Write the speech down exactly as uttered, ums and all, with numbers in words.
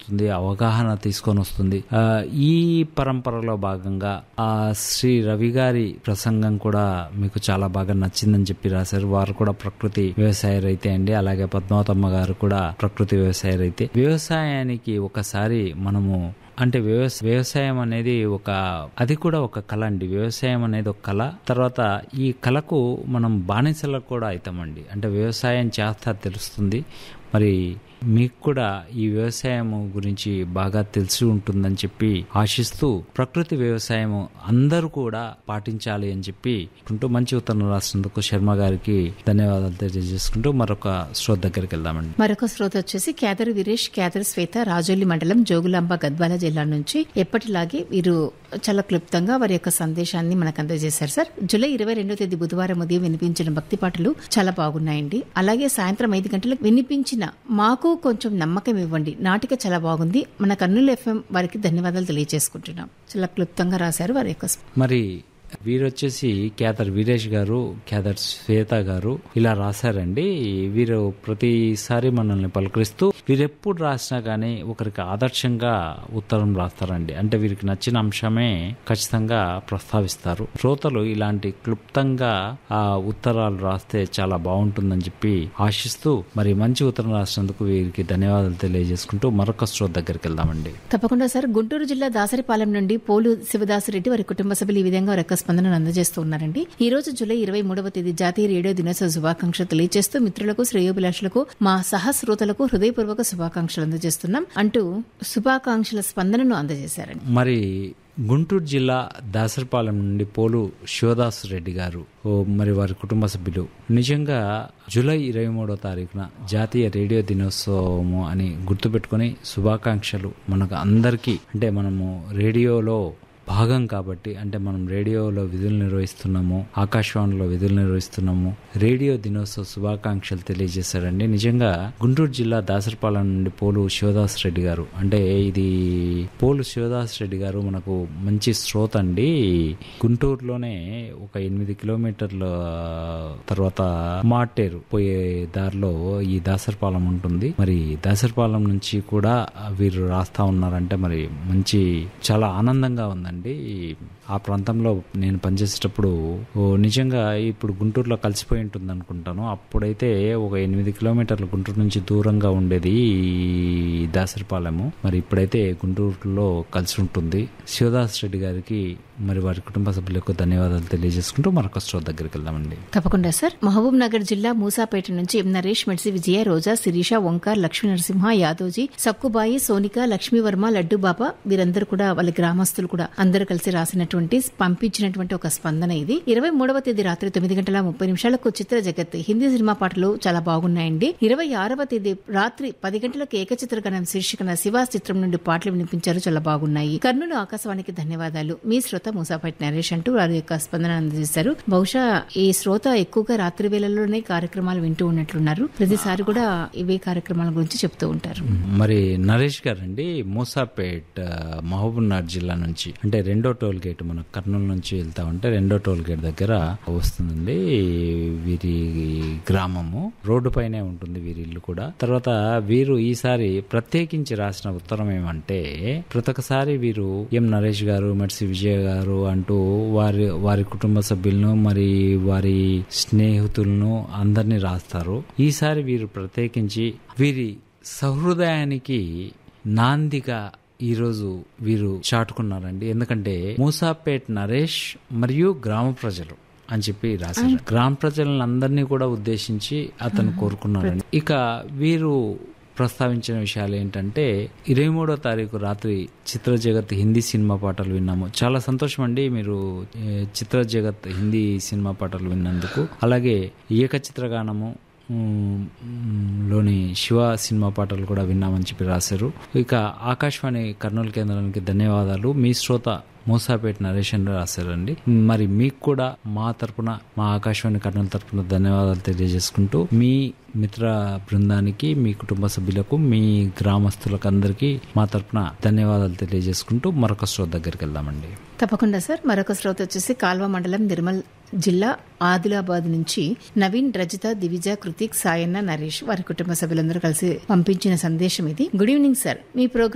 పెడుతుంది, అవగాహన తీసుకొని వస్తుంది. ఆ, ఈ పరంపరలో భాగంగా ఆ శ్రీ రవి గారి ప్రసంగం కూడా మీకు చాలా బాగా నచ్చిందని చెప్పి రాశారు. వారు కూడా ప్రకృతి వ్యవసాయ రైతే అండి. అలాగే పద్మావతమ్మ గారు కూడా ప్రకృతి వ్యవసాయ రైతే. వ్యవసాయానికి ఒకసారి మనము అంటే వ్యవసాయ వ్యవసాయం అనేది ఒక అది కూడా ఒక కళ అండి. వ్యవసాయం అనేది ఒక కళ. తర్వాత ఈ కళకు మనం బానిసలకు కూడా అవుతామండి. అంటే వ్యవసాయం చేస్తా తెలుస్తుంది. మరి మీకు కూడా ఈ వ్యవసాయం గురించి బాగా తెలిసి ఉంటుందని చెప్పి ఆశిస్తూ ప్రకృతి వ్యవసాయం అందరూ కూడా పాటించాలి అని చెప్పి అంటూ మంచి ఉత్తరం రాసినందుకు శర్మ గారికి ధన్యవాదాలు తెలియజేసుకుంటూ మరొక శ్రోత దగ్గరికి వెళ్దామండి. మరొక శ్రోత వచ్చేసి కేదర్ వీరేష్, కేదర్ శ్వేత, రాజోలి మండలం, జోగులాంబ, గద్వాల జిల్లా నుంచి ఎప్పటిలాగే వీరు చాలా క్లుప్తంగా వారి యొక్క సందేశాన్ని మనకు అందజేశారు. సార్, జూలై ఇరవై రెండో తేదీ బుధవారం ఉదయం వినిపించిన భక్తి పాటలు చాలా బాగున్నాయండి. అలాగే సాయంత్రం ఐదు గంటలకు వినిపించిన మాకు కొంచెం నమ్మకం ఇవ్వండి నాటిక చాలా బాగుంది. మన కర్నూలు ఎఫ్ఎం వారికి ధన్యవాదాలు తెలియజేసుకుంటున్నాం. చాలా క్లుప్తంగా రాశారు వారి యొక్క. మరి వీరొచ్చేసి కేదర్ వీరేష్ గారు, కేదర్ శ్వేత గారు ఇలా రాశారండి. వీరు ప్రతిసారి మనల్ని పలకరిస్తూ వీరెప్పుడు రాసినా గానీ ఒకరికి ఆదర్శంగా ఉత్తరం రాస్తారండి. అంటే వీరికి నచ్చిన అంశమే ఖచ్చితంగా ప్రస్తావిస్తారు. శ్రోతలు ఇలాంటి క్లుప్తంగా ఆ ఉత్తరాలు రాస్తే చాలా బాగుంటుందని చెప్పి ఆశిస్తూ మరి మంచి ఉత్తరం రాసినందుకు వీరికి ధన్యవాదాలు తెలియజేసుకుంటూ మరొక శ్రోత దగ్గరికి వెళ్దామండి. తప్పకుండా సార్. గుంటూరు జిల్లా దాసరిపాలెం నుండి పోలు శివదాసరెడ్డి వారి కుటుంబ సభ్యులు ఈ విధంగా ఒక స్పందనను అందజేస్తూ ఉన్నారండి. ఈ రోజు జూలై ఇరవై మూడవ తేదీ జాతీయ రేడియో దినోత్సవ శుభాకాంక్షలు తెలియజేస్తూ మిత్రులకు, శ్రేయోభిలాషులకు, మా సహస్రోతలకు హృదయపూర్వక శుభాకాంక్షలు అందజేస్తున్నాం అంటూ శుభాకాంక్షల స్పందనను అందజేశారండి. మరి గుంటూరు జిల్లా దాసరిపాలెం నుండి పోలు శివదాస్ రెడ్డి గారు మరి వారి కుటుంబ సభ్యులు నిజంగా జూలై ఇరవై మూడో తారీఖున జాతీయ రేడియో దినోత్సవము అని గుర్తుపెట్టుకుని శుభాకాంక్షలు మనకు అందరికీ. అంటే మనము రేడియోలో భాగం కాబట్టి, అంటే మనం రేడియోలో విధులు నిర్వహిస్తున్నాము, ఆకాశవాణిలో విధులు నిర్వహిస్తున్నాము. రేడియో దినోత్సవ శుభాకాంక్షలు తెలియజేశారండి. నిజంగా గుంటూరు జిల్లా దాసరిపాలెం నుండి పోలు శివదాస్ రెడ్డి గారు, అంటే ఇది పోలు శివదాస్ రెడ్డి గారు మనకు మంచి శ్రోత అండి. గుంటూరులోనే ఒక ఎనిమిది కిలోమీటర్ల తర్వాత మాటేరు పోయే దారిలో ఈ దాసరిపాలెం ఉంటుంది. మరి దాసరిపాలెం నుంచి కూడా వీరు రాస్తా ఉన్నారంటే మరి మంచి చాలా ఆనందంగా ఉందండి. ఆ ప్రాంతంలో నేను పనిచేసేటప్పుడు నిజంగా ఇప్పుడు గుంటూరులో కలిసిపోయి ఉంటుంది అనుకుంటాను. అప్పుడైతే ఒక ఎనిమిది కిలోమీటర్ల గుంటూరు నుంచి దూరంగా ఉండేది దాసరిపాలెము. మరి ఇప్పుడైతే గుంటూరులో కలిసి ఉంటుంది. శివదాస్ రెడ్డి గారికి మరి వారి కుటుంబ సభ్యులకు ధన్యవాదాలు తెలియజేసుకుంటూ మరొక స్టోర్ దగ్గరికి వెళ్దామండి. తప్పకుండా సార్. మహబూబ్ నగర్ జిల్లా మూసాపేట నుంచి ఎం నరేష్, మెడ్సి విజయ, రోజా, శిరీష, ఓంకార్, లక్ష్మీ నరసింహ, యాదోజీ, సక్కుబాయి, సోనిక, లక్ష్మీవర్మ, లడ్డు బాబా వీరందరూ కూడా వాళ్ళ గ్రామస్తులు కూడా అందరూ కలిసి రాసినటువంటి పంపించినటువంటి ఒక స్పందన ఇది. ఇరవై మూడవ తేదీ రాత్రి తొమ్మిది గంటల ముప్పై నిమిషాలకు చిత్ర జగత్ హిందీ సినిమా పాటలు చాలా బాగున్నాయండి. ఇరవై ఆరవ తేదీ రాత్రి పది గంటలకు ఏకచిత్ర గణం శీర్షికన శివా చిత్రం నుండి పాటలు వినిపించారు, చాలా బాగున్నాయి. కర్నూలు ఆకాశవాణికి ధన్యవాదాలు. మీ శ్రోత మూసాపేట నరేష్ అంటూ వారి యొక్క స్పందన అందజేశారు. బహుశా ఈ శ్రోత ఎక్కువగా రాత్రి వేళల్లోనే కార్యక్రమాలు వింటూ ఉన్నట్లున్నారు. ప్రతిసారి కూడా ఇవే కార్యక్రమాల గురించి చెప్తూ ఉంటారు. మరి నరేష్ గారండి మూసాపేట్ మహబూబ్ నగర్ జిల్లా నుంచి, అంటే రెండో టోల్ గేట్ మన కర్నూలు నుంచి వెళ్తా ఉంటే రెండో టోల్ గేట్ దగ్గర వస్తుందండి వీరి గ్రామము. రోడ్డు పైనే ఉంటుంది వీరి ఇల్లు కూడా. తర్వాత వీరు ఈసారి ప్రత్యేకించి రాసిన ఉత్తరం ఏమంటే, ప్రతి ఒక్కసారి వీరు ఎం నరేష్ గారు, మెడ్సి విజయ్ గారు అంటూ వారి వారి కుటుంబ సభ్యులను మరి వారి స్నేహితులను అందరినీ రాస్తారు. ఈసారి వీరు ప్రత్యేకించి వీరి సహృదయానికి నాందిగా ఈరోజు వీరు చాటుకున్నారండి. ఎందుకంటే మూసాపేట్ నరేష్ మరియు గ్రామ ప్రజలు అని చెప్పి రాశారు. గ్రామ ప్రజలందరినీ కూడా ఉద్దేశించి అతను కోరుకున్నారండి. ఇక వీరు ప్రస్తావించిన విషయాలు ఏంటంటే, ఇరవై మూడో తారీఖు రాత్రి చిత్ర జగత్ హిందీ సినిమా పాటలు విన్నాము. చాలా సంతోషం అండి మీరు చిత్ర జగత్ హిందీ సినిమా పాటలు విన్నందుకు. అలాగే ఏకచిత్రగానము లోని శివ సినిమా పాటలు కూడా విన్నామని చెప్పి రాశారు. ఇక ఆకాశవాణి కర్నూలు కేంద్రానికి ధన్యవాదాలు. మీ శ్రోత మూసాపేట నరేష్ అని రాశారండి. మరి మీకు కూడా మా తరపున, మా ఆకాశవాణి కర్నూలు తరపున ధన్యవాదాలు తెలియజేసుకుంటూ మీ మిత్ర బృందానికి, మీ కుటుంబ సభ్యులకు, మీ గ్రామస్తులకు అందరికీ మా తరపున ధన్యవాదాలు తెలియజేసుకుంటూ మరొక శ్రోత దగ్గరికి వెళ్దామండి. తప్పకుండా సార్. మరొక శ్రోత వచ్చేసి కాల్వ మండలం, నిర్మల్ జిల్లా, ఆదిలాబాద్ నుంచి నవీన్, రజిత, దివిజ, కృతిక్, సాయన్న, నరేష్ వారి కుటుంబ సభ్యులందరూ కలిసి పంపించిన సందేశం ఇది. Good evening sir. మీ ప్రోగ్రామ్